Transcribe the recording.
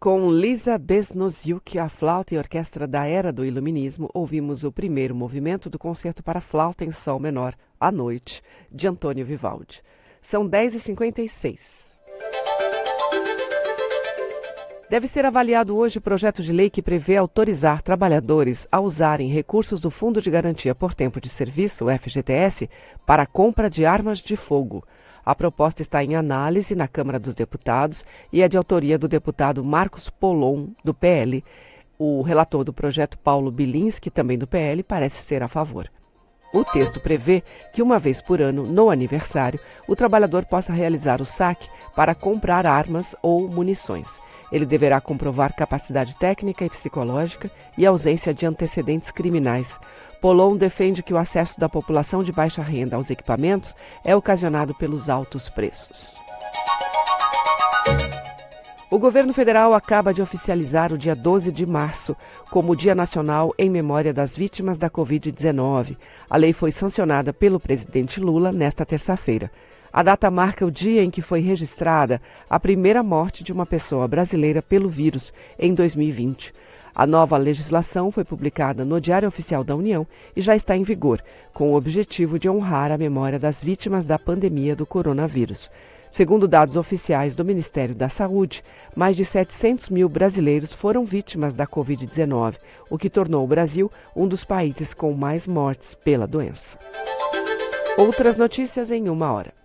Com Lisa Besnoziuk, a flauta e orquestra da Era do Iluminismo, ouvimos o primeiro movimento do concerto para flauta em sol menor, à noite, de Antônio Vivaldi. São 10h56. Deve ser avaliado hoje o projeto de lei que prevê autorizar trabalhadores a usarem recursos do Fundo de Garantia por Tempo de Serviço, o FGTS, para a compra de armas de fogo. A proposta está em análise na Câmara dos Deputados e é de autoria do deputado Marcos Polon, do PL. O relator do projeto, Paulo Bilinski, também do PL, parece ser a favor. O texto prevê que, uma vez por ano, no aniversário, o trabalhador possa realizar o saque para comprar armas ou munições. Ele deverá comprovar capacidade técnica e psicológica e ausência de antecedentes criminais. Polon defende que o acesso da população de baixa renda aos equipamentos é ocasionado pelos altos preços. O governo federal acaba de oficializar o dia 12 de março como Dia Nacional em memória das vítimas da Covid-19. A lei foi sancionada pelo presidente Lula nesta terça-feira. A data marca o dia em que foi registrada a primeira morte de uma pessoa brasileira pelo vírus, em 2020. A nova legislação foi publicada no Diário Oficial da União e já está em vigor, com o objetivo de honrar a memória das vítimas da pandemia do coronavírus. Segundo dados oficiais do Ministério da Saúde, mais de 700 mil brasileiros foram vítimas da Covid-19, o que tornou o Brasil um dos países com mais mortes pela doença. Outras notícias em 1 hora.